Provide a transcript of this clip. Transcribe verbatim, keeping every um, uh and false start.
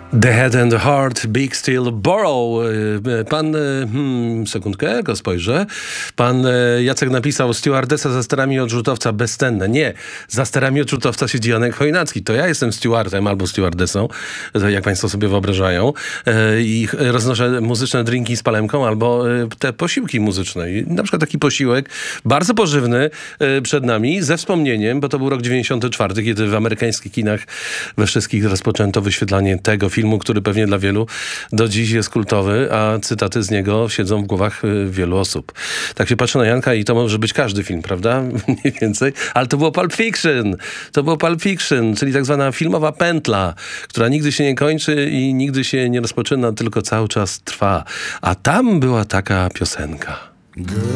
The Head and the Heart, Big Steel Borough. Pan, hmm, sekundkę, jak go spojrzę. Pan Jacek napisał: stewardesa za sterami odrzutowca bezcenne. Nie, za sterami odrzutowca siedzi Janek Chojnacki. To ja jestem stewardem albo stewardesą, jak państwo sobie wyobrażają. I roznoszę muzyczne drinki z palemką albo te posiłki muzyczne. I na przykład taki posiłek bardzo pożywny przed nami, ze wspomnieniem, bo to był rok dziewięćdziesiąty czwarty, kiedy w amerykańskich kinach we wszystkich rozpoczęto wyświetlanie tego filmu, który pewnie dla wielu do dziś jest kultowy, a cytaty z niego siedzą w głowach wielu osób. Tak się patrzy na Janka i to może być każdy film, prawda? Mniej więcej. Ale to było Pulp Fiction. To było Pulp Fiction, czyli tak zwana filmowa pętla, która nigdy się nie kończy i nigdy się nie rozpoczyna, tylko cały czas trwa. A tam była taka piosenka.